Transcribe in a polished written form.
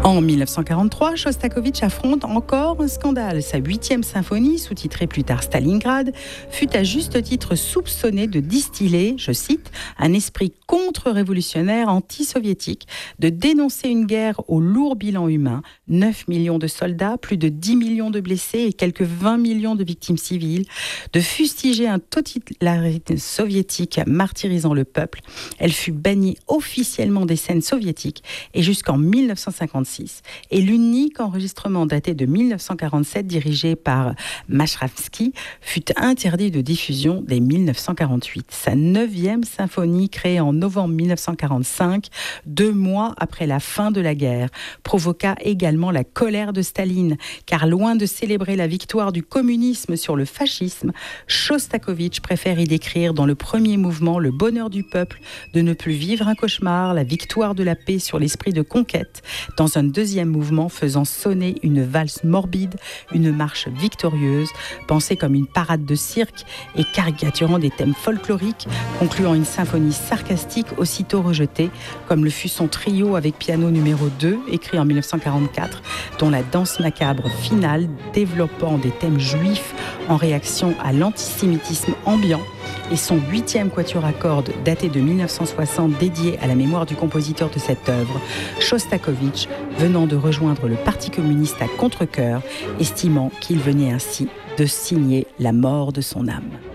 En 1943, Chostakovitch affronte encore un scandale. Sa 8e symphonie, sous-titrée plus tard Stalingrad, fut à juste titre soupçonnée de distiller, je cite, un esprit contre-révolutionnaire anti-soviétique, de dénoncer une guerre au lourd bilan humain, 9 millions de soldats, plus de 10 millions de blessés et quelques 20 millions de victimes civiles, de fustiger un totalitarisme soviétique martyrisant le peuple. Elle fut bannie officiellement des scènes soviétiques et jusqu'en 1956. Et l'unique enregistrement daté de 1947 dirigé par Mashravsky fut interdit de diffusion dès 1948. Sa 9e symphonie, créée en novembre 1945, 2 mois après la fin de la guerre, provoqua également la colère de Staline, car loin de célébrer la victoire du communisme sur le fascisme, Chostakovitch préfère y décrire dans le premier mouvement le bonheur du peuple de ne plus vivre un cauchemar, la victoire de la paix sur l'esprit de conquête, dans un deuxième mouvement faisant sonner une valse morbide, une marche victorieuse, pensée comme une parade de cirque et caricaturant des thèmes folkloriques, concluant une symphonie sarcastique aussitôt rejetée, comme le fut son trio avec piano numéro 2, écrit en 1944, dont la danse macabre finale développant des thèmes juifs en réaction à l'antisémitisme ambiant, et son 8e quatuor à cordes daté de 1960 dédié à la mémoire du compositeur de cette œuvre, Chostakovitch, venant de rejoindre le Parti communiste à contre-cœur, estimant qu'il venait ainsi de signer la mort de son âme.